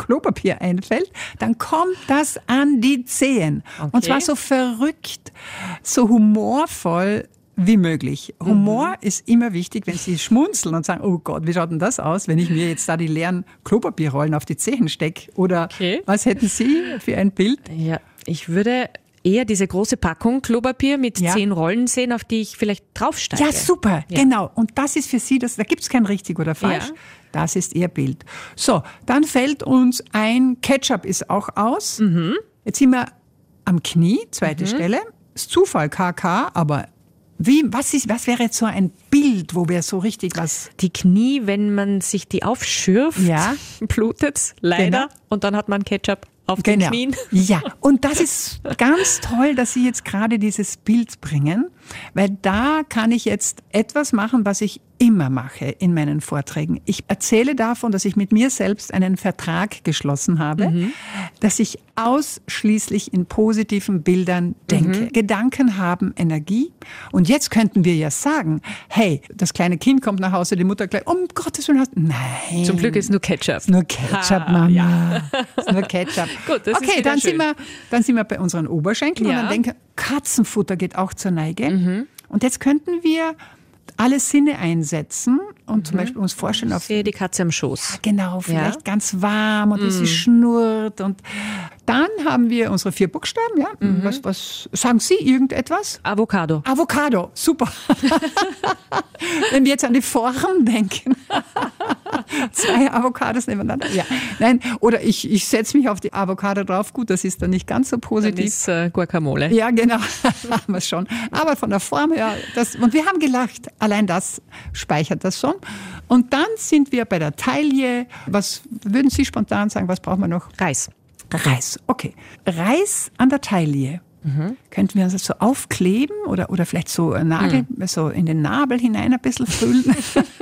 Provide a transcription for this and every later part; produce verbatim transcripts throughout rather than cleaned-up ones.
Klopapier einfällt, dann kommt das an die Zehen. Okay. Und zwar so verrückt, so humorvoll wie möglich. Humor mhm. ist immer wichtig, wenn Sie schmunzeln und sagen, oh Gott, wie schaut denn das aus, wenn ich mir jetzt da die leeren Klopapierrollen auf die Zehen stecke? Oder okay. was hätten Sie für ein Bild? Ja, ich würde eher diese große Packung Klopapier mit ja. zehn Rollen sehen, auf die ich vielleicht draufsteige. Ja, super, ja. genau. Und das ist für Sie, das, da gibt es kein richtig oder falsch. Ja. Das ist Ihr Bild. So, dann fällt uns ein, Ketchup ist auch aus. Mhm. Jetzt sind wir am Knie, zweite mhm. Stelle. Ist Zufall, K K, aber wie, was ist, was wäre jetzt so ein Bild, wo wir so richtig was... Die Knie, wenn man sich die aufschürft, ja. blutet, leider. Genau. Und dann hat man Ketchup auf genau. den Knien. Ja, und das ist ganz toll, dass Sie jetzt gerade dieses Bild bringen, weil da kann ich jetzt etwas machen, was ich immer mache in meinen Vorträgen. Ich erzähle davon, dass ich mit mir selbst einen Vertrag geschlossen habe, mhm. dass ich ausschließlich in positiven Bildern denke. Mhm. Gedanken haben Energie. Und jetzt könnten wir ja sagen, hey, das kleine Kind kommt nach Hause, die Mutter gleich, um Gottes Willen, hast nein. Zum Glück ist nur Ketchup. Ist nur Ketchup, ha, Mama. Ja. Ist nur Ketchup. Gut, das okay, ist dann schön. sind wir, dann sind wir bei unseren Oberschenkeln ja. und dann denken, Katzenfutter geht auch zur Neige. Mhm. Und jetzt könnten wir alle Sinne einsetzen und mhm. zum Beispiel uns vorstellen, auf ich sehe die Katze am Schoß. Genau, vielleicht ja. ganz warm und mhm. wie sie schnurrt. Und dann haben wir unsere vier Buchstaben. Ja, mhm. was, was sagen Sie irgendetwas? Avocado. Avocado, super. Wenn wir jetzt an die Form denken. Zwei Avocados nebeneinander. Ja. Nein, oder ich, ich setze mich auf die Avocado drauf. Gut, das ist dann nicht ganz so positiv. Dann ist äh, Guacamole. Ja, genau. Haben wir schon. Aber von der Form her, das, und wir haben gelacht. Allein das speichert das schon. Und dann sind wir bei der Taille. Was würden Sie spontan sagen, was brauchen wir noch? Reis. Reis, okay. Reis an der Taille. Mhm. Könnten wir uns das so aufkleben oder, oder vielleicht so, Nagel, mhm. so in den Nabel hinein ein bisschen füllen?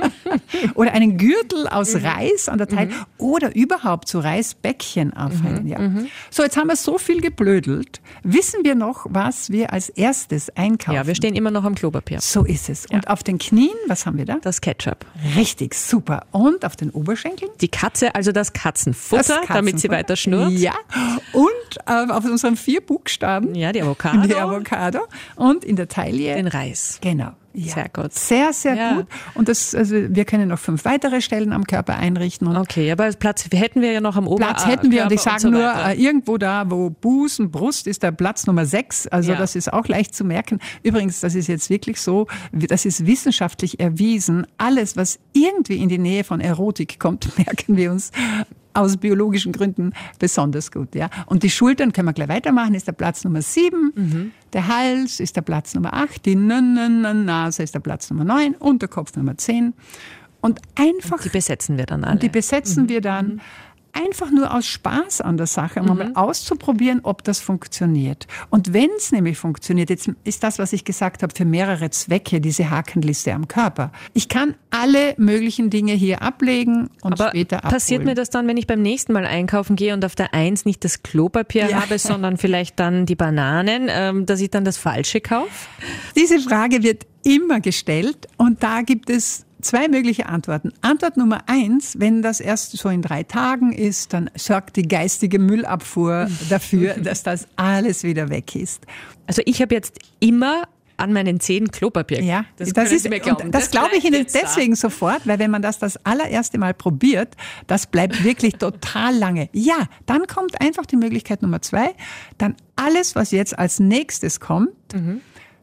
Oder einen Gürtel aus mhm. Reis an der Taille mhm. oder überhaupt so Reisbäckchen aufhängen. Mhm. Ja. Mhm. So, jetzt haben wir so viel geblödelt. Wissen wir noch, was wir als erstes einkaufen? Ja, wir stehen immer noch am Klopapier. So ist es. Ja. Und auf den Knien, was haben wir da? Das Ketchup. Richtig, super. Und auf den Oberschenkeln? Die Katze, also das Katzenfutter, das Katzenfutter. Damit sie weiter schnurrt. Ja. Und äh, auf unseren vier Buchstaben? Ja, die Avocado. Die Avocado. Und in der Taille? Den Reis. Genau. Ja. Sehr gut. Sehr, sehr ja. gut. Und das, also wir können noch fünf weitere Stellen am Körper einrichten. Und okay, aber Platz hätten wir ja noch am Oberarm. Platz hätten wir, und ich sage so nur, äh, irgendwo da, wo Busen, Brust ist der Platz Nummer sechs. Also ja. das ist auch leicht zu merken. Übrigens, das ist jetzt wirklich so, das ist wissenschaftlich erwiesen. Alles, was irgendwie in die Nähe von Erotik kommt, merken wir uns aus biologischen Gründen besonders gut. Ja. Und die Schultern können wir gleich weitermachen, ist der Platz Nummer sieben. Mhm. Der Hals ist der Platz Nummer acht. Die Nase ist der Platz Nummer neun. Und der Kopf Nummer zehn. Und einfach. Und die besetzen wir dann alle. Und die besetzen mhm. wir dann. Mhm. Einfach nur aus Spaß an der Sache, um mhm. mal auszuprobieren, ob das funktioniert. Und wenn es nämlich funktioniert, jetzt ist das, was ich gesagt habe, für mehrere Zwecke, diese Hakenliste am Körper. Ich kann alle möglichen Dinge hier ablegen und aber später abholen. Passiert mir das dann, wenn ich beim nächsten Mal einkaufen gehe und auf der Eins nicht das Klopapier ja. habe, sondern vielleicht dann die Bananen, ähm, dass ich dann das Falsche kaufe? Diese Frage wird immer gestellt und da gibt es zwei mögliche Antworten. Antwort Nummer eins, wenn das erst so in drei Tagen ist, dann sorgt die geistige Müllabfuhr dafür, dass das alles wieder weg ist. Also ich habe jetzt immer an meinen Zähnen Klopapier. Ja, das, das ist, mir glauben. Das, das glaube ich Ihnen deswegen da. sofort, weil wenn man das das allererste Mal probiert, das bleibt wirklich total lange. Ja, dann kommt einfach die Möglichkeit Nummer zwei, dann alles, was jetzt als nächstes kommt, mhm.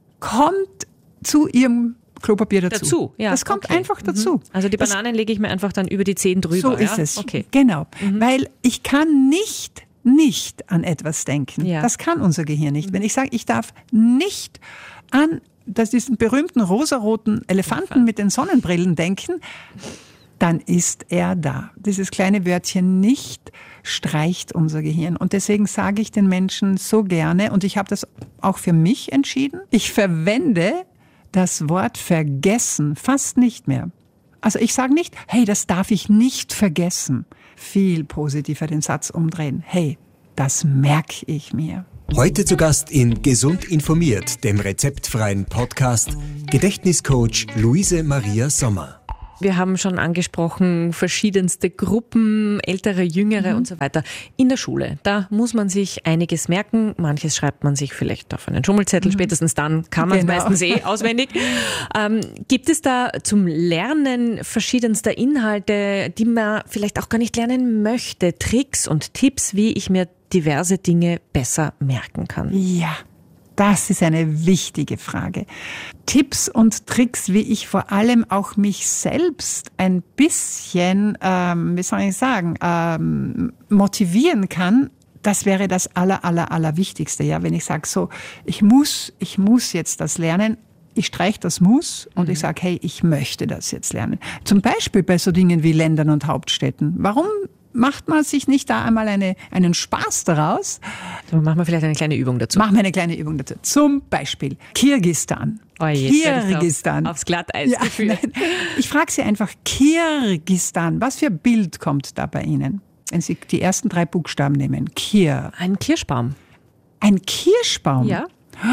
kommt zu Ihrem Klopapier dazu. Dazu, ja. Das kommt okay. einfach dazu. Mhm. Also die Bananen das, lege ich mir einfach dann über die Zehen drüber. So ist ja? es. Okay. Genau. Mhm. Weil ich kann nicht, nicht an etwas denken. Ja. Das kann unser Gehirn nicht. Wenn ich sage, ich darf nicht an das diesen berühmten rosaroten Elefanten mit den Sonnenbrillen denken, dann ist er da. Dieses kleine Wörtchen nicht streicht unser Gehirn. Und deswegen sage ich den Menschen so gerne, und ich habe das auch für mich entschieden, ich verwende das Wort vergessen fast nicht mehr. Also ich sage nicht, hey, das darf ich nicht vergessen. Viel positiver den Satz umdrehen. Hey, das merke ich mir. Heute zu Gast in Gesund informiert, dem rezeptfreien Podcast, Gedächtniscoach Luise Maria Sommer. Wir haben schon angesprochen, verschiedenste Gruppen, ältere, jüngere mhm. und so weiter. In der Schule, da muss man sich einiges merken. Manches schreibt man sich vielleicht auf einen Schummelzettel. Mhm. Spätestens dann kann man es genau. meistens eh auswendig. Ähm, gibt es da zum Lernen verschiedenster Inhalte, die man vielleicht auch gar nicht lernen möchte? Tricks und Tipps, wie ich mir diverse Dinge besser merken kann? Ja. Das ist eine wichtige Frage. Tipps und Tricks, wie ich vor allem auch mich selbst ein bisschen, ähm, wie soll ich sagen, ähm, motivieren kann, das wäre das aller, aller, aller Wichtigste. Ja, wenn ich sage so, ich muss, ich muss jetzt das lernen. Ich streiche das Muss und mhm. ich sage, hey, ich möchte das jetzt lernen. Zum Beispiel bei so Dingen wie Ländern und Hauptstädten. Warum macht man sich nicht da einmal eine, einen Spaß daraus? So, machen wir vielleicht eine kleine Übung dazu. Machen wir eine kleine Übung dazu. Zum Beispiel Kirgisistan. Oh, jetzt Kirgisistan. Auf, aufs Glatteis ja, geführt. Ich frage Sie einfach, Kirgisistan, was für ein Bild kommt da bei Ihnen, wenn Sie die ersten drei Buchstaben nehmen? Kir. Ein Kirschbaum. Ein Kirschbaum? Ja.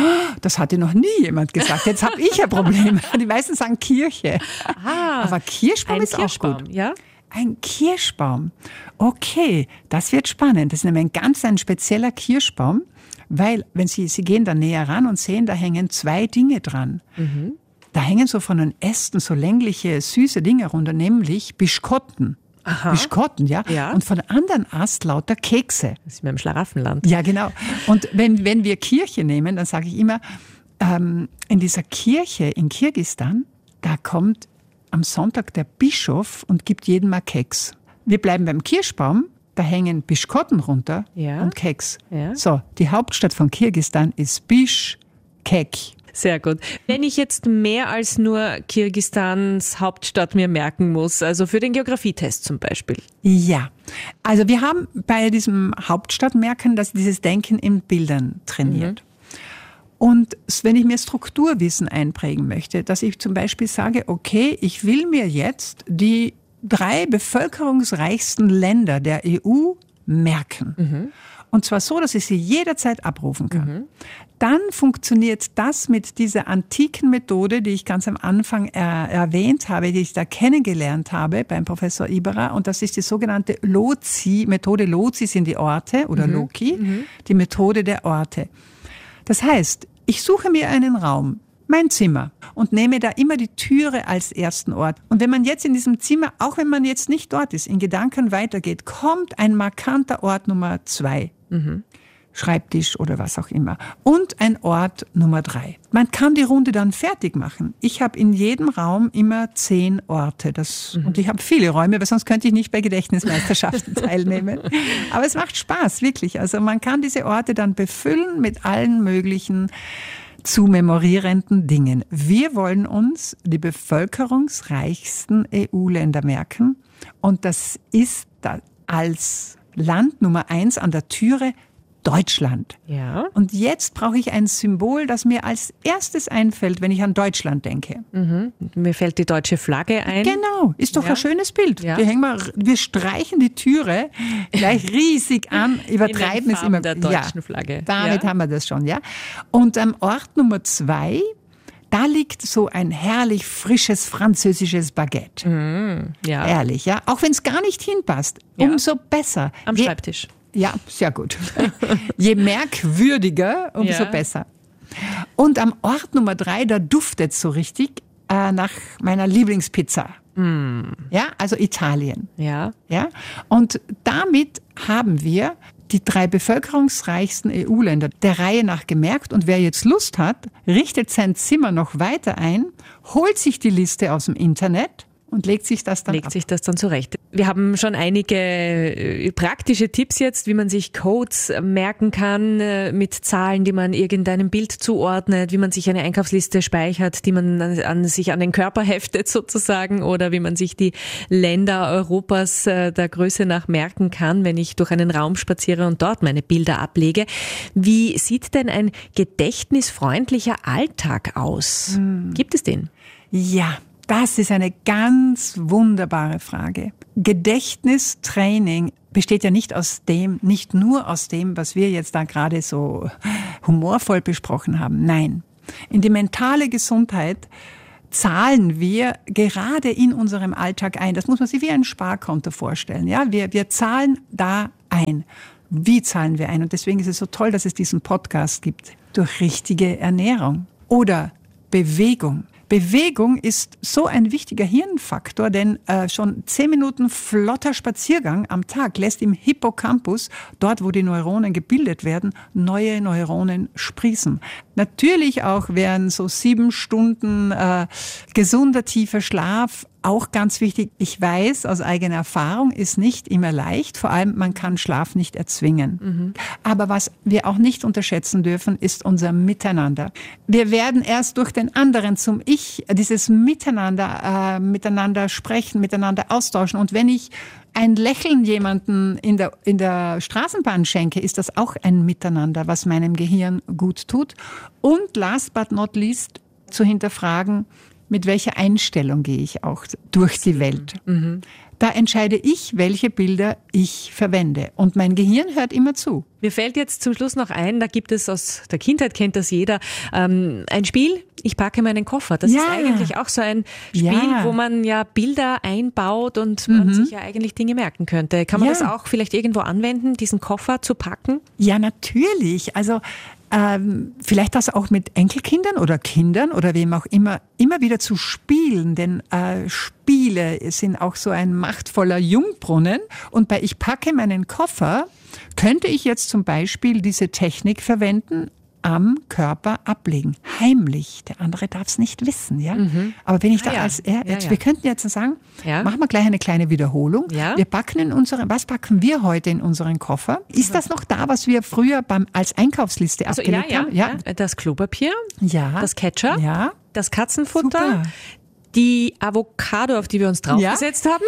Das hatte noch nie jemand gesagt. Jetzt habe ich ein Problem. Die meisten sagen Kirche. Aha, aber Kirschbaum ein ist Kirschbaum, auch gut. Ja? Ein Kirschbaum. Okay, das wird spannend. Das ist nämlich ein ganz ein spezieller Kirschbaum, weil, wenn Sie, Sie gehen da näher ran und sehen, da hängen zwei Dinge dran. Mhm. Da hängen so von den Ästen so längliche, süße Dinge runter, nämlich Biskotten. Aha. Biskotten, ja? ja. Und von der anderen Ast lauter Kekse. Das ist mir im Schlaraffenland. Ja, genau. Und wenn, wenn wir Kirche nehmen, dann sage ich immer, ähm, in dieser Kirche in Kirgisistan, da kommt am Sonntag der Bischof und gibt jedem mal Keks. Wir bleiben beim Kirschbaum, da hängen Biskotten runter ja. und Keks. Ja. So, die Hauptstadt von Kirgisistan ist Bischkek. Sehr gut. Wenn ich jetzt mehr als nur Kirgisistans Hauptstadt mir merken muss, also für den Geografietest zum Beispiel. Ja, also wir haben bei diesem Hauptstadtmerken, dass dieses Denken in Bildern trainiert. Mhm. Und wenn ich mir Strukturwissen einprägen möchte, dass ich zum Beispiel sage, okay, ich will mir jetzt die drei bevölkerungsreichsten Länder der E U merken. Mhm. Und zwar so, dass ich sie jederzeit abrufen kann. Mhm. Dann funktioniert das mit dieser antiken Methode, die ich ganz am Anfang er, erwähnt habe, die ich da kennengelernt habe beim Professor Iberer. Und das ist die sogenannte Lozi, Methode Lozi sind die Orte oder mhm. Loki, mhm. die Methode der Orte. Das heißt, ich suche mir einen Raum, mein Zimmer, und nehme da immer die Türe als ersten Ort. Und wenn man jetzt in diesem Zimmer, auch wenn man jetzt nicht dort ist, in Gedanken weitergeht, kommt ein markanter Ort Nummer zwei. Mhm. Schreibtisch oder was auch immer. Und ein Ort Nummer drei. Man kann die Runde dann fertig machen. Ich habe in jedem Raum immer zehn Orte. Das, mhm. Und ich habe viele Räume, weil sonst könnte ich nicht bei Gedächtnismeisterschaften teilnehmen. Aber es macht Spaß, wirklich. Also man kann diese Orte dann befüllen mit allen möglichen zu memorierenden Dingen. Wir wollen uns die bevölkerungsreichsten E U-Länder merken. Und das ist da als Land Nummer eins an der Türe Deutschland. Ja. Und jetzt brauche ich ein Symbol, das mir als erstes einfällt, wenn ich an Deutschland denke. Mhm. Mir fällt die deutsche Flagge ein. Genau, ist doch ja. ein schönes Bild. Ja. Die hängen wir, wir streichen die Türe gleich riesig an, übertreiben es immer. Der deutschen Flagge. Damit ja. haben wir das schon, ja. Und am Ort Nummer zwei, da liegt so ein herrlich frisches französisches Baguette. Mhm. Ja. Ehrlich, ja. Auch wenn es gar nicht hinpasst, ja. umso besser. Am Je, Schreibtisch. Ja, sehr gut. Je merkwürdiger, umso ja. besser. Und am Ort Nummer drei, da duftet es so richtig äh, nach meiner Lieblingspizza. Mm. Ja, also Italien. Ja. Ja. Und damit haben wir die drei bevölkerungsreichsten E U-Länder der Reihe nach gemerkt. Und wer jetzt Lust hat, richtet sein Zimmer noch weiter ein, holt sich die Liste aus dem Internet und legt sich das dann Legt ab. sich das dann zurecht. Wir haben schon einige äh, praktische Tipps jetzt, wie man sich Codes merken kann äh, mit Zahlen, die man irgendeinem Bild zuordnet, wie man sich eine Einkaufsliste speichert, die man an, an sich an den Körper heftet sozusagen, oder wie man sich die Länder Europas äh, der Größe nach merken kann, wenn ich durch einen Raum spaziere und dort meine Bilder ablege. Wie sieht denn ein gedächtnisfreundlicher Alltag aus? Hm. Gibt es den? Ja. Das ist eine ganz wunderbare Frage. Gedächtnistraining besteht ja nicht aus dem, nicht nur aus dem, was wir jetzt da gerade so humorvoll besprochen haben. Nein. In die mentale Gesundheit, zahlen wir gerade in unserem Alltag ein. Das muss man sich wie ein Sparkonto vorstellen. Ja, wir, wir zahlen da ein. Wie zahlen wir ein? Und deswegen ist es so toll, dass es diesen Podcast gibt. Durch richtige Ernährung oder Bewegung. Bewegung ist so ein wichtiger Hirnfaktor, denn äh, schon zehn Minuten flotter Spaziergang am Tag lässt im Hippocampus, dort wo die Neuronen gebildet werden, neue Neuronen sprießen. Natürlich auch wären so sieben Stunden äh, gesunder, tiefer Schlaf auch ganz wichtig. Ich weiß aus eigener Erfahrung, ist nicht immer leicht. Vor allem, man kann Schlaf nicht erzwingen. Mhm. Aber was wir auch nicht unterschätzen dürfen, ist unser Miteinander. Wir werden erst durch den anderen zum Ich, dieses Miteinander, äh, miteinander sprechen, miteinander austauschen. Und wenn ich ein Lächeln jemanden in der, in der Straßenbahn schenke, ist das auch ein Miteinander, was meinem Gehirn gut tut. Und last but not least, zu hinterfragen, mit welcher Einstellung gehe ich auch durch die Welt. Mhm. Da entscheide ich, welche Bilder ich verwende. Und mein Gehirn hört immer zu. Mir fällt jetzt zum Schluss noch ein, da gibt es aus der Kindheit, kennt das jeder, ähm, ein Spiel, ich packe meinen Koffer. Das ja. ist eigentlich auch so ein Spiel, ja. wo man ja Bilder einbaut und mhm. man sich ja eigentlich Dinge merken könnte. Kann man ja. das auch vielleicht irgendwo anwenden, diesen Koffer zu packen? Ja, natürlich. Also Ähm, vielleicht das auch mit Enkelkindern oder Kindern oder wem auch immer, immer wieder zu spielen, denn äh, Spiele sind auch so ein machtvoller Jungbrunnen. Und bei Ich packe meinen Koffer könnte ich jetzt zum Beispiel diese Technik verwenden, am Körper ablegen. Heimlich. Der andere darf es nicht wissen, ja. Mhm. Aber wenn ich ah, da ja. als er, jetzt, ja, ja. wir könnten jetzt sagen, ja. machen wir gleich eine kleine Wiederholung. Ja. Wir packen in unseren, was packen wir heute in unseren Koffer? Ist das noch da, was wir früher beim, als Einkaufsliste also, abgelegt ja, ja, haben? Ja. ja. Das Klopapier, ja. das Ketchup, ja. das Katzenfutter, Super. die Avocado, auf die wir uns draufgesetzt ja. haben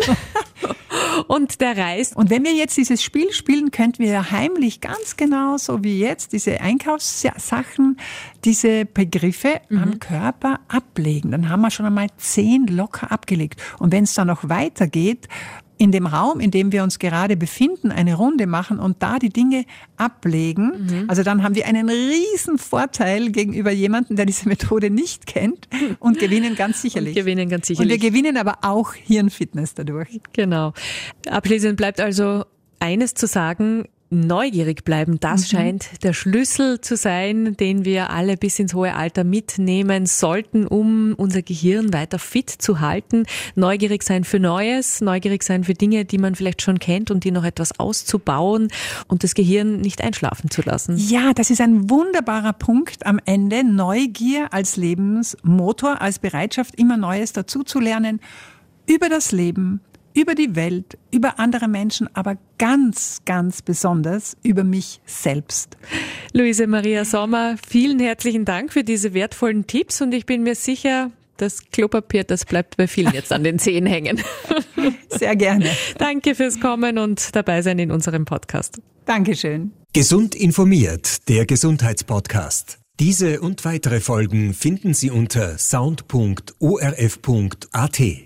und der Reis. Und wenn wir jetzt dieses Spiel spielen, könnten wir heimlich ganz genau, so wie jetzt, diese Einkaufssachen, diese Begriffe mhm. am Körper ablegen. Dann haben wir schon einmal zehn locker abgelegt. Und wenn es dann noch weitergeht, in dem Raum, in dem wir uns gerade befinden, eine Runde machen und da die Dinge ablegen. Mhm. Also dann haben wir einen riesen Vorteil gegenüber jemandem, der diese Methode nicht kennt und gewinnen ganz sicherlich. Und gewinnen ganz sicherlich. Und wir gewinnen aber auch Hirnfitness dadurch. Genau. Abschließend bleibt also eines zu sagen: Neugierig bleiben, das mhm. scheint der Schlüssel zu sein, den wir alle bis ins hohe Alter mitnehmen sollten, um unser Gehirn weiter fit zu halten. Neugierig sein für Neues, neugierig sein für Dinge, die man vielleicht schon kennt und die noch etwas auszubauen und das Gehirn nicht einschlafen zu lassen. Ja, das ist ein wunderbarer Punkt am Ende. Neugier als Lebensmotor, als Bereitschaft, immer Neues dazuzulernen über das Leben, über die Welt, über andere Menschen, aber ganz, ganz besonders über mich selbst. Luise Maria Sommer, vielen herzlichen Dank für diese wertvollen Tipps und ich bin mir sicher, das Klopapier, das bleibt bei vielen jetzt an den Zehen hängen. Sehr gerne. Danke fürs Kommen und dabei sein in unserem Podcast. Dankeschön. Gesund informiert, der Gesundheitspodcast. Diese und weitere Folgen finden Sie unter sound punkt o r f punkt a t.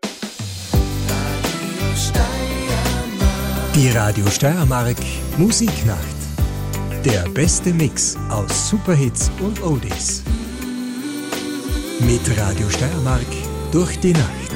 Die Radio Steiermark Musiknacht. Der beste Mix aus Superhits und Oldies. Mit Radio Steiermark durch die Nacht.